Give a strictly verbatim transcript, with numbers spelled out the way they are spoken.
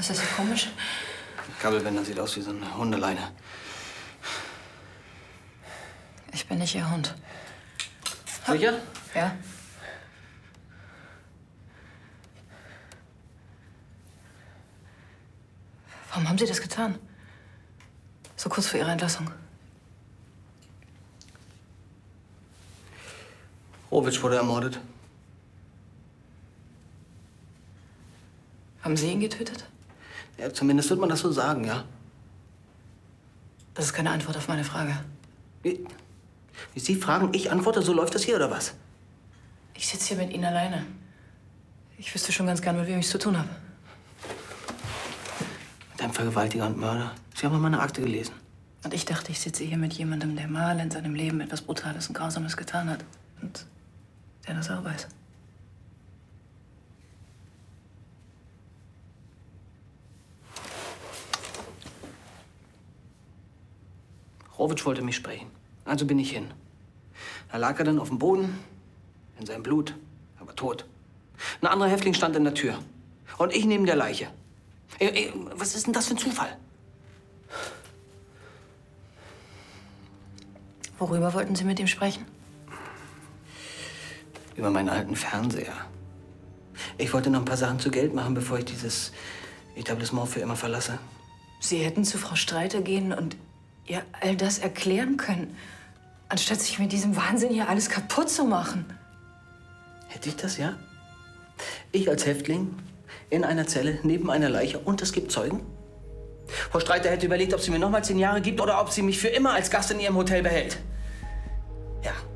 das so komisch? Kabelbänder sieht aus wie so eine Hundeleine. Ich bin nicht Ihr Hund. Sicher? Ja. Warum haben Sie das getan? So kurz vor Ihrer Entlassung. Rowitsch wurde ermordet. Haben Sie ihn getötet? Ja, zumindest wird man das so sagen, ja. Das ist keine Antwort auf meine Frage. Wie, wie Sie fragen, ich antworte, so läuft das hier, oder was? Ich sitze hier mit Ihnen alleine. Ich wüsste schon ganz gern, mit wem ich es zu tun habe. Mit einem Vergewaltiger und Mörder. Sie haben meine Akte gelesen. Und ich dachte, ich sitze hier mit jemandem, der mal in seinem Leben etwas Brutales und Grausames getan hat. Und der das auch weiß. Rowitsch wollte mich sprechen. Also bin ich hin. Da lag er dann auf dem Boden, in seinem Blut, aber tot. Ein anderer Häftling stand in der Tür. Und ich neben der Leiche. Ey, ey, was ist denn das für ein Zufall? Worüber wollten Sie mit ihm sprechen? Über meinen alten Fernseher. Ich wollte noch ein paar Sachen zu Geld machen, bevor ich dieses Etablissement für immer verlasse. Sie hätten zu Frau Streiter gehen und ihr all das erklären können, anstatt sich mit diesem Wahnsinn hier alles kaputt zu machen. Hätte ich das, ja? Ich als Häftling in einer Zelle neben einer Leiche und es gibt Zeugen? Frau Streiter hätte überlegt, ob sie mir noch mal zehn Jahre gibt oder ob sie mich für immer als Gast in ihrem Hotel behält. Ja.